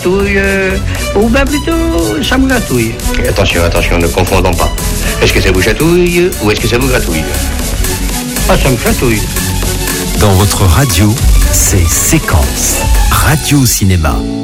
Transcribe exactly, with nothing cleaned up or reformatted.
gratouille, euh, ou bien plutôt, ça me gratouille. Attention, attention, ne confondons pas. Est-ce que ça vous chatouille ou est-ce que ça vous gratouille? Ah, ça me gratouille. Dans votre radio, c'est Séquence Radio Cinéma.